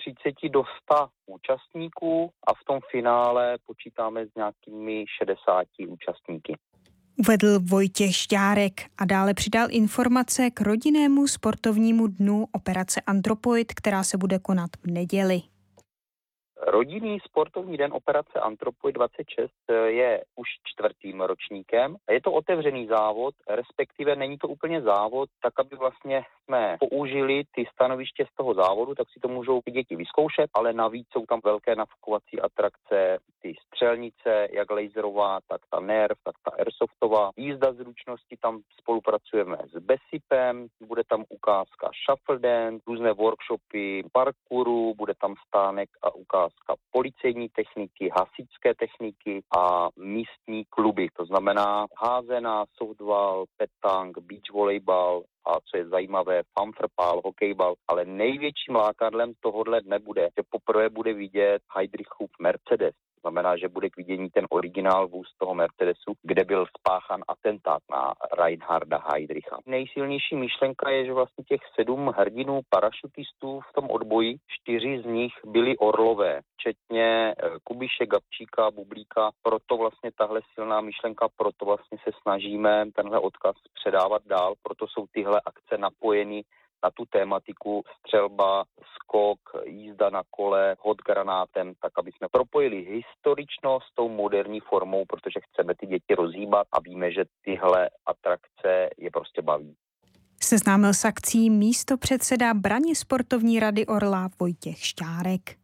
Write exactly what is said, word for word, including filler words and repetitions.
třicet do sta účastníků a v tom finále počítáme s nějakými šedesáti účastníky. Uvedl Vojtěch Šťárek a dále přidal informace k rodinnému sportovnímu dnu operace Anthropoid, která se bude konat v neděli. Rodinný sportovní den operace Anthropoid dvacet šest je už čtvrtým ročníkem. Je to otevřený závod, respektive není to úplně závod, tak aby vlastně jsme použili ty stanoviště z toho závodu, tak si to můžou ty děti vyzkoušet, ale navíc jsou tam velké nafukovací atrakce, ty střelnice, jak laserová, tak ta Nerv, tak ta airsoftová. Jízda zručnosti, tam spolupracujeme s Besipem, bude tam ukázka shuffle dance, různé workshopy parkouru, bude tam stánek a ukázka policejní techniky, hasičské techniky a místní kluby. To znamená házená, softball, petang, beach volejbal a co je zajímavé, fanfrpál, hokejbal. Ale největším lákadlem tohohle dne bude, že poprvé bude vidět Heydrichův Mercedes. Znamená, že bude k vidění ten originál vůz toho Mercedesu, kde byl spáchan atentát na Reinharda Heydricha. Nejsilnější myšlenka je, že vlastně těch sedm hrdinů parašutistů v tom odboji, čtyři z nich byli orlové, včetně Kubiše, Gabčíka, Bublíka. Proto vlastně tahle silná myšlenka, proto vlastně se snažíme tenhle odkaz předávat dál, proto jsou tyhle akce napojeny na tu tématiku střelba, skok, jízda na kole, hod granátem, tak aby jsme propojili historičnost s tou moderní formou, protože chceme ty děti rozhýbat a víme, že tyhle atrakce je prostě baví. Seznámil s akcí místopředseda Braně sportovní rady Orla Vojtěch Šťárek.